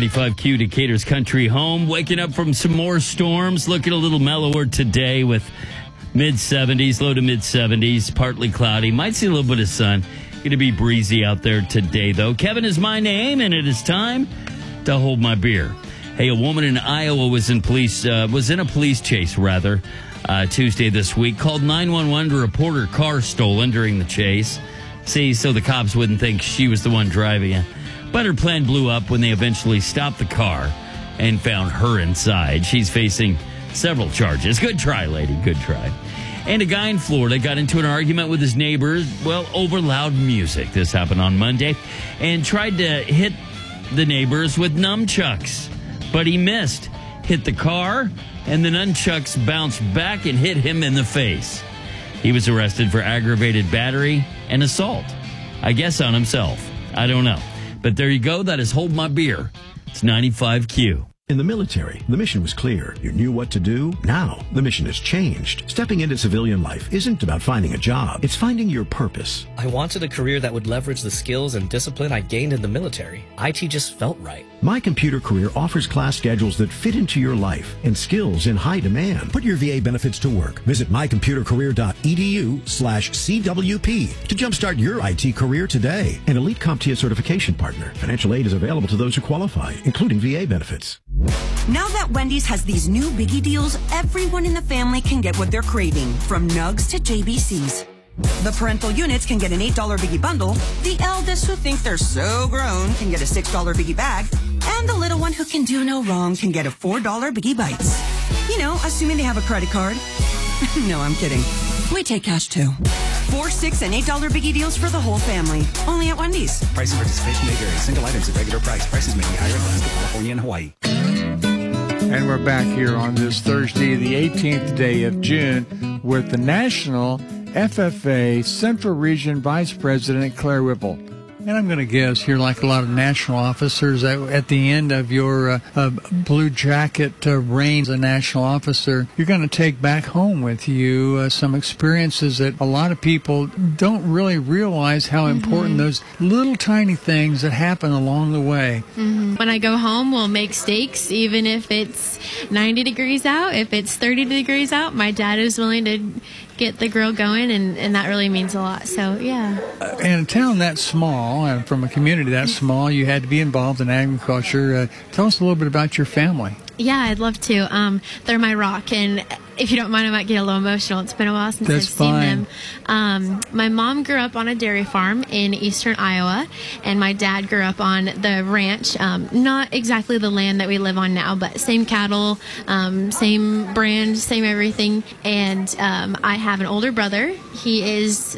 95Q, Decatur's country home. Waking up from some more storms. Looking a little mellower today with mid-70s, low to mid-70s. Partly cloudy. Might see a little bit of sun. Going to be breezy out there today, though. Kevin is my name, and it is time to hold my beer. Hey, a woman in Iowa was in a police chase, Tuesday this week. Called 911 to report her car stolen during the chase. See, so the cops wouldn't think she was the one driving it. But her plan blew up when they eventually stopped the car and found her inside. She's facing several charges. Good try, lady. Good try. And a guy in Florida got into an argument with his neighbors, over loud music. This happened on Monday. And tried to hit the neighbors with nunchucks. But he missed. Hit the car, and the nunchucks bounced back and hit him in the face. He was arrested for aggravated battery and assault. I guess on himself. I don't know. But there you go. That is Hold My Beer. It's 95Q. In the military, the mission was clear. You knew what to do. Now, the mission has changed. Stepping into civilian life isn't about finding a job. It's finding your purpose. I wanted a career that would leverage the skills and discipline I gained in the military. IT just felt right. My Computer Career offers class schedules that fit into your life and skills in high demand. Put your VA benefits to work. Visit mycomputercareer.edu/CWP to jumpstart your IT career today. An elite CompTIA certification partner. Financial aid is available to those who qualify, including VA benefits. Now that Wendy's has these new biggie deals, everyone in the family can get what they're craving, from nugs to JBCs. The parental units can get an $8 biggie bundle, the eldest who think they're so grown can get a $6 biggie bag, and the little one who can do no wrong can get a $4 biggie bites. You know, assuming they have a credit card. No, I'm kidding. We take cash too. $4, $6, and $8 biggie deals for the whole family. Only at Wendy's. Price and participation may vary. Single items at regular price. Prices may be higher in Alaska, California, and Hawaii. And we're back here on this Thursday, the 18th day of June, with the National FFA Central Region Vice President Claire Whipple. And I'm going to guess you're like a lot of national officers at the end of your blue jacket reign as a national officer. You're going to take back home with you some experiences that a lot of people don't really realize how important those little tiny things that happen along the way. When I go home, we'll make steaks, even if it's 90 degrees out. If it's 30 degrees out, my dad is willing to get the grill going, and that really means a lot. So, yeah. In a town that small, and from a community that small, you had to be involved in agriculture. Tell us a little bit about your family. Yeah, I'd love to. They're my rock, and if you don't mind, I might get a little emotional. It's been a while since I've seen them. My mom grew up on a dairy farm in eastern Iowa, and my dad grew up on the ranch. Not exactly the land that we live on now, but same cattle, same brand, same everything. And I have an older brother. He is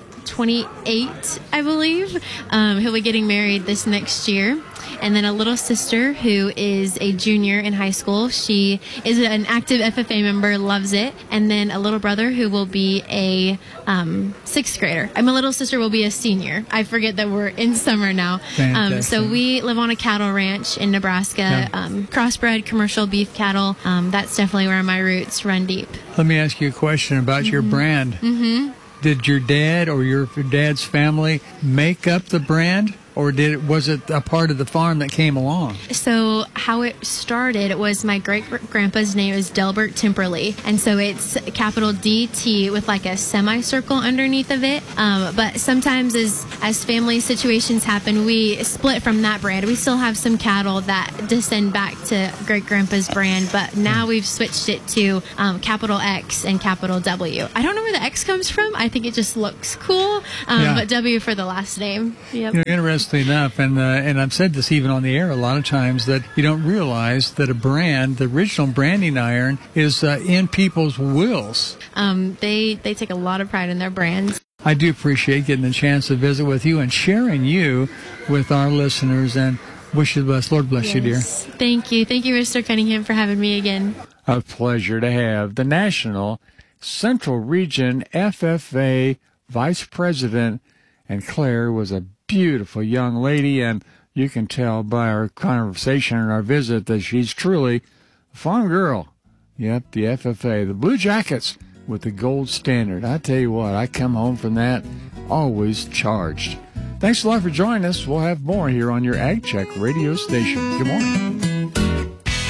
28, I believe. He'll be getting married this next year. And then a little sister who is a junior in high school. She is an active FFA member, loves it. And then a little brother who will be a sixth grader. My little sister will be a senior. I forget that we're in summer now. So we live on a cattle ranch in Nebraska. Crossbred commercial beef cattle. That's definitely where my roots run deep. Let me ask you a question about your brand. Did your dad or your dad's family make up the brand? Or was it a part of the farm that came along? So how it started was my great-grandpa's name is Delbert Timperley. And so it's capital DT with like a semicircle underneath of it. But sometimes as family situations happen, we split from that brand. We still have some cattle that descend back to great-grandpa's brand. But now we've switched it to capital X and capital W. I don't know where the X comes from. I think it just looks cool. But W for the last name. Yep. Interestingly enough, and I've said this even on the air a lot of times, that you don't realize that a brand, the original branding iron, is in people's wills. They take a lot of pride in their brands. I do appreciate getting the chance to visit with you and sharing you with our listeners, and wish you the best. Lord bless you, dear. Thank you. Thank you, Mr. Cunningham, for having me again. A pleasure to have the National Central Region FFA Vice President, and Claire was a beautiful young lady, and you can tell by our conversation and our visit that she's truly a farm girl. Yep, the FFA, the Blue Jackets with the gold standard. I tell you what, I come home from that always charged. Thanks a lot for joining us. We'll have more here on your Ag Check radio station. Good morning.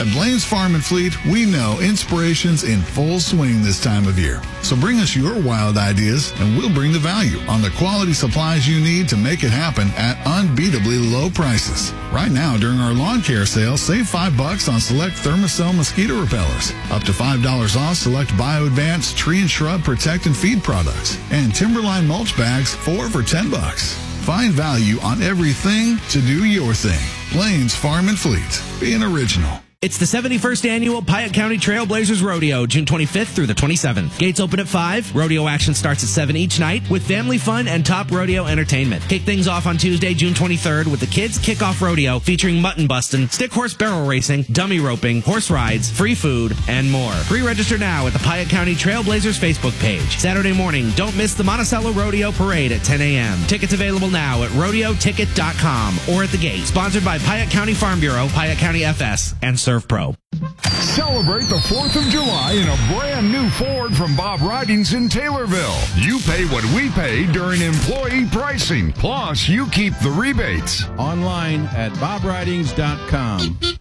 At Blaine's Farm and Fleet, we know inspiration's in full swing this time of year. So bring us your wild ideas, and we'll bring the value on the quality supplies you need to make it happen at unbeatably low prices. Right now, during our lawn care sale, save $5 on select Thermacell mosquito repellers, up to $5 off select BioAdvance tree and shrub protect and feed products, and Timberline mulch bags 4 for $10. Find value on everything to do your thing. Blaine's Farm and Fleet. Be an original. It's the 71st annual Piatt County Trailblazers Rodeo, June 25th through the 27th. Gates open at 5. Rodeo action starts at 7 each night with family fun and top rodeo entertainment. Kick things off on Tuesday, June 23rd with the Kids Kickoff Rodeo featuring mutton busting, stick horse barrel racing, dummy roping, horse rides, free food, and more. Pre-register now at the Piatt County Trailblazers Facebook page. Saturday morning, don't miss the Monticello Rodeo Parade at 10 a.m. Tickets available now at rodeoticket.com or at the gate. Sponsored by Piatt County Farm Bureau, Piatt County FS, and Serve Pro. Celebrate the 4th of July in a brand new Ford from Bob Ridings in Taylorville. You pay what we pay during employee pricing. Plus, you keep the rebates. Online at bobridings.com.